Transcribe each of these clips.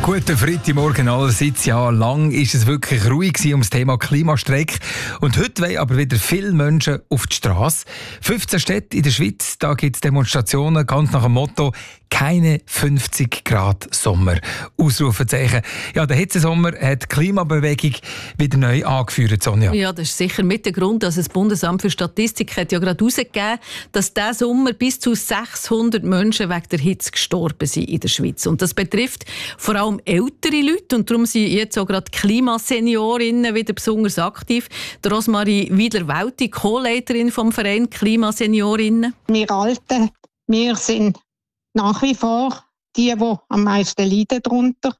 Guten Freitagmorgen allerseits. Ja, lang ist es wirklich ruhig um das Thema Klimastreik. Und heute wollen aber wieder viele Menschen auf die Straße. 15 Städte in der Schweiz, da gibt es Demonstrationen ganz nach dem Motto «Keine 50 Grad Sommer». Ausrufezeichen. Ja, der Hitzesommer hat die Klimabewegung wieder neu angeführt, Sonja. Ja, das ist sicher mit der Grund, dass das Bundesamt für Statistik hat ja gerade herausgegeben, dass diesen Sommer bis zu 600 Menschen wegen der Hitze gestorben sind in der Schweiz. Und das betrifft vor allem ältere Leute und darum sind jetzt auch gerade Klimaseniorinnen wieder besonders aktiv. Der Rosmarie Wiedler-Welti, Co-Leiterin vom Verein Klimaseniorinnen. Wir Alten, wir sind nach wie vor die am meisten leiden darunter.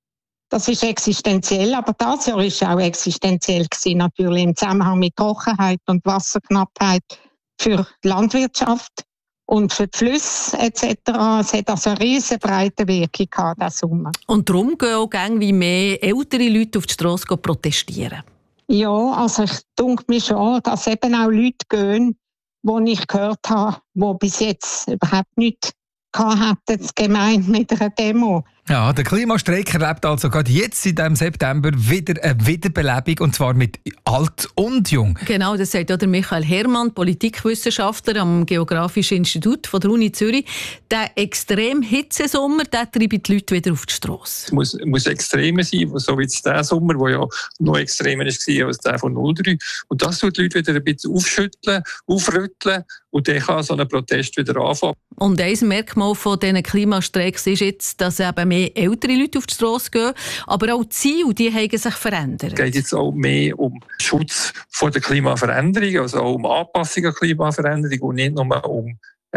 Das ist existenziell, aber das Jahr war auch existenziell gewesen, natürlich im Zusammenhang mit Trockenheit und Wasserknappheit für die Landwirtschaft und für die Flüsse etc. Es hat also eine riesen breite Wirkung gehabt, diesen Sommer. Und darum gehen auch wie mehr ältere Leute auf die Strasse protestieren? Ja, also ich denke mir schon, dass eben auch Leute gehen, die ich gehört habe, die bis jetzt überhaupt nicht hatten, gemeint mit einer Demo. Ja, der Klimastreik erlebt also gerade jetzt in diesem September wieder eine Wiederbelebung, und zwar mit alt und jung. Genau, das sagt auch der Michael Herrmann, Politikwissenschaftler am Geografischen Institut von der Uni Zürich. Der extrem Hitzesommer, der treibt die Leute wieder auf die Strasse. Es muss extremer sein, so wie jetzt der Sommer, der ja noch extremer war als der von 03. Und das tut die Leute wieder ein bisschen aufschütteln, aufrütteln, und dann kann so ein Protest wieder anfangen. Und ein Merkmal von diesen Klimastreiks ist jetzt, dass eben mehr ältere Leute auf die Strasse gehen, aber auch die Ziele, die haben sich verändert. Es geht jetzt auch mehr um Schutz vor der Klimaveränderung, also auch um Anpassung an Klimaveränderung und nicht nur um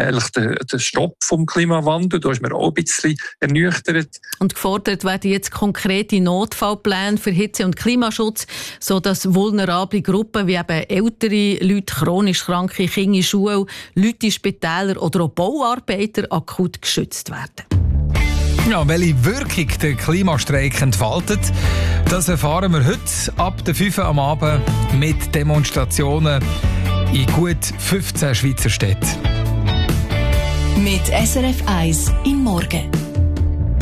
den Stopp vom Klimawandel. Da ist man auch ein bisschen ernüchtert. Und gefordert werden jetzt konkrete Notfallpläne für Hitze- und Klimaschutz, sodass vulnerable Gruppen wie eben ältere Leute, chronisch kranke Kinder in Schulen, Leute in Spitälern oder auch Bauarbeiter akut geschützt werden. Ja, welche Wirkung der Klimastreik entfaltet, das erfahren wir heute ab der 5 Uhr am Abend mit Demonstrationen in gut 15 Schweizer Städten. Mit SRF 1 im Morgen.